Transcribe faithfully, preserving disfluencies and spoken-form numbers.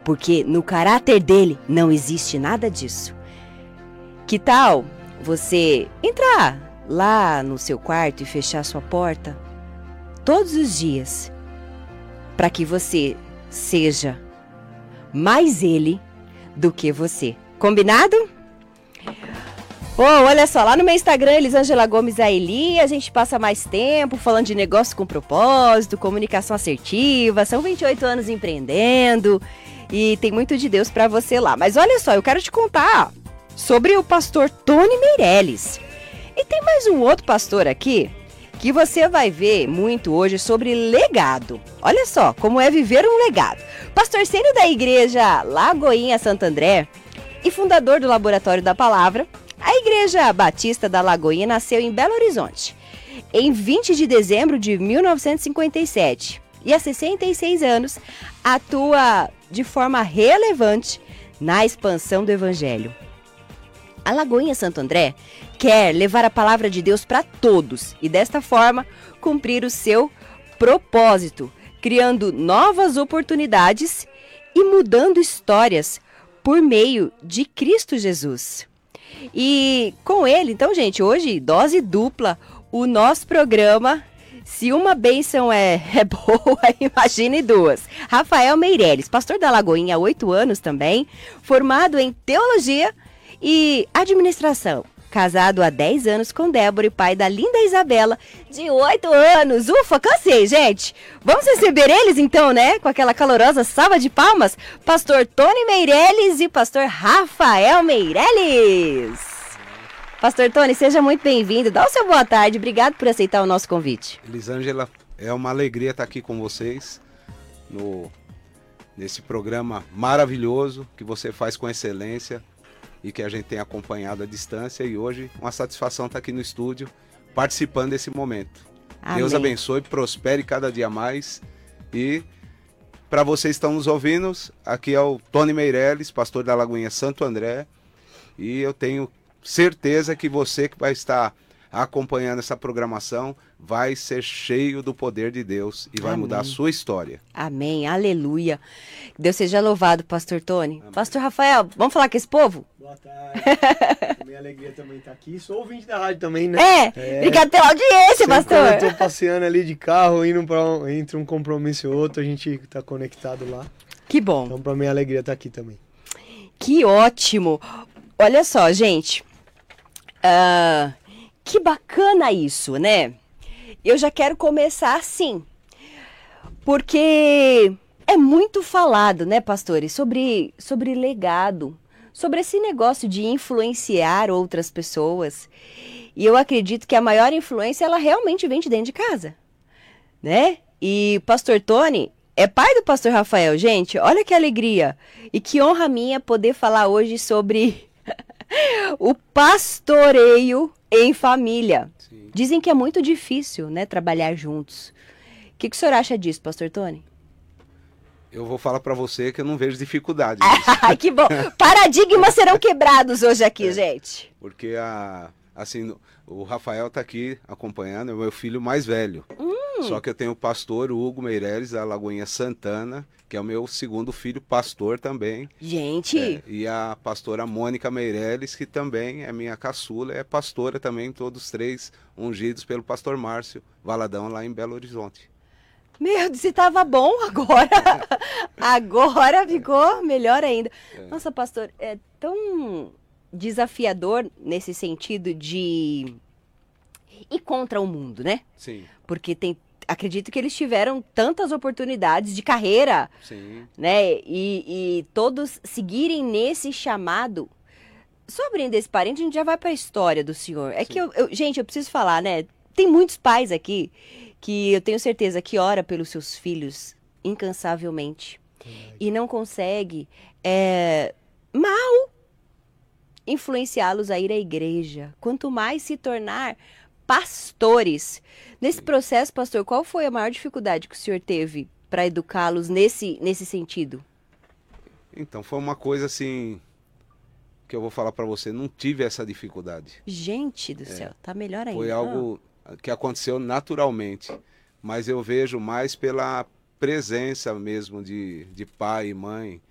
porque no caráter dele não existe nada disso. Que tal você entrar lá no seu quarto e fechar sua porta todos os dias, para que você seja mais ele do que você. Combinado? Oh, olha só, lá no meu Instagram, Elisângela Gomes Aeli, a gente passa mais tempo falando de negócio com propósito, comunicação assertiva, são vinte e oito anos empreendendo e tem muito de Deus para você lá. Mas olha só, eu quero te contar sobre o pastor Tony Meirelles. E tem mais um outro pastor aqui que você vai ver muito hoje sobre legado. Olha só, como é viver um legado. Pastor sênior da igreja Lagoinha Santo André e fundador do Laboratório da Palavra, a Igreja Batista da Lagoinha nasceu em Belo Horizonte em vinte de dezembro de mil novecentos e cinquenta e sete e há sessenta e seis anos atua de forma relevante na expansão do Evangelho. A Lagoinha Santo André quer levar a palavra de Deus para todos e desta forma cumprir o seu propósito, criando novas oportunidades e mudando histórias por meio de Cristo Jesus. E com ele, então, gente, hoje, dose dupla, o nosso programa, se uma bênção é, é boa, imagine duas. Rafael Meirelles, pastor da Lagoinha há oito anos também, formado em teologia e administração. Casado há dez anos com Débora e pai da linda Isabela, de oito anos. Ufa, cansei, gente. Vamos receber eles então, né? Com aquela calorosa salva de palmas. Pastor Tony Meirelles e pastor Rafael Meirelles. Pastor Tony, seja muito bem-vindo. Dá o seu boa tarde. Obrigado por aceitar o nosso convite. Elisângela, é uma alegria estar aqui com vocês no, nesse programa maravilhoso que você faz com excelência e que a gente tem acompanhado à distância, e hoje uma satisfação estar aqui no estúdio participando desse momento. Amém. Deus abençoe, prospere cada dia mais. E para vocês que estão nos ouvindo, aqui é o Tony Meirelles, pastor da Lagoinha Santo André, e eu tenho certeza que você que vai estar acompanhando essa programação vai ser cheio do poder de Deus e vai Amém. Mudar a sua história. Amém, aleluia. Deus seja louvado, pastor Tony. Amém. Pastor Rafael, vamos falar com esse povo? Boa tarde. Minha alegria também estar aqui. Sou ouvinte da rádio também, né? É, é. Obrigado pela audiência, sempre pastor. Quando eu tô passeando ali de carro, indo pra um, entre um compromisso e outro, a gente tá conectado lá. Que bom. Então, pra minha alegria estar aqui também. Que ótimo. Olha só, gente. Uh, que bacana isso, né? Eu já quero começar assim, porque é muito falado, né, pastores, sobre, sobre legado, sobre esse negócio de influenciar outras pessoas. E eu acredito que a maior influência, ela realmente vem de dentro de casa, né? E pastor Tony é pai do pastor Rafael, gente, olha que alegria e que honra minha poder falar hoje sobre o pastoreio em família. Sim. Dizem que é muito difícil, né, trabalhar juntos. O que, que o senhor acha disso, pastor Tony? Eu vou falar para você que eu não vejo dificuldade. Ah, que bom. Paradigmas serão quebrados hoje aqui, é, gente. Porque a, assim, o Rafael tá aqui acompanhando, é o meu filho mais velho. Hum. Só que eu tenho o pastor Hugo Meirelles, da Lagoinha Santana, que é o meu segundo filho, pastor também. Gente! É, e a pastora Mônica Meirelles, que também é minha caçula, é pastora também, todos três ungidos pelo pastor Márcio Valadão, lá em Belo Horizonte. Meu Deus, se tava bom agora, agora ficou melhor ainda. É. Nossa, pastor, é tão desafiador nesse sentido de ir contra o mundo, né? Sim. Porque tem... Acredito que eles tiveram tantas oportunidades de carreira, Sim. né? E, e todos seguirem nesse chamado. Só abrindo esse parênteses, a gente já vai para a história do senhor. É Sim. que, eu, eu, gente, eu preciso falar, né? Tem muitos pais aqui que eu tenho certeza que ora pelos seus filhos incansavelmente. Sim. E não consegue é, mal influenciá-los a ir à igreja. Quanto mais se tornar pastores. Nesse processo, pastor, qual foi a maior dificuldade que o senhor teve para educá-los nesse, nesse sentido? Então, foi uma coisa assim, que eu vou falar para você, não tive essa dificuldade. Gente do céu, é, tá melhor ainda. Foi algo que aconteceu naturalmente, mas eu vejo mais pela presença mesmo de, de pai e mãe,